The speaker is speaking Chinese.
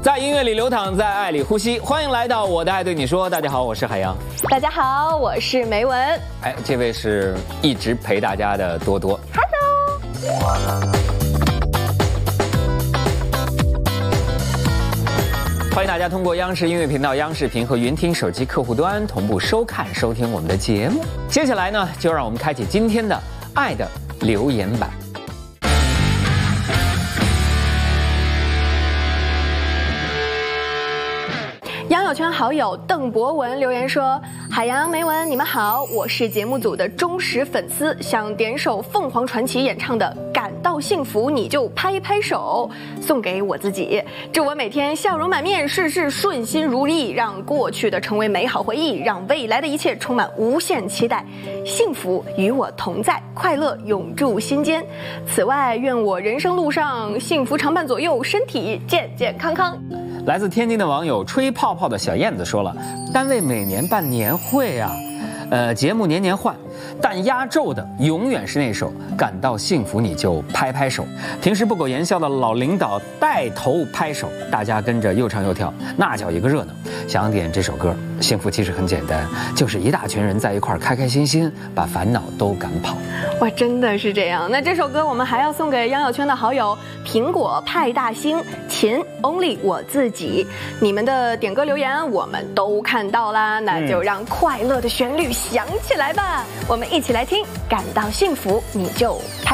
在音乐里流淌，在爱里呼吸。欢迎来到我的爱对你说。大家好，我是海洋。 大家好，我是梅文。 哎，这位是一直陪大家的多多。 Hello。 欢迎大家通过央视音乐频道、央视频和云听手机客户端同步收看、收听我们的节目。接下来呢，就让我们开启今天的爱的留言板。 杨友圈好友邓博文留言说：“海洋、梅文，你们好，我是节目组的忠实粉丝，想点首凤凰传奇演唱的《感到幸福你就拍拍手》，送给我自己，祝我每天笑容满面，事事顺心如意，让过去的成为美好回忆，让未来的一切充满无限期待，幸福与我同在，快乐永驻心间。此外，愿我人生路上幸福常伴左右，身体健健康康。” 来自天津的网友吹泡泡的小燕子说了，单位每年办年会啊，节目年年换，但压轴的永远是那首感到幸福你就拍拍手。平时不苟言笑的老领导带头拍手，大家跟着又唱又跳，那叫一个热闹。想点这首歌，幸福其实很简单，就是一大群人在一块儿开开心心，把烦恼都赶跑。 哇，真的是这样。那这首歌我们还要送给杨友圈的好友苹果派大星、秦 Only 我自己，你们的点歌留言我们都看到啦，那就让快乐的旋律响起来吧，我们一起来听，感到幸福你就拍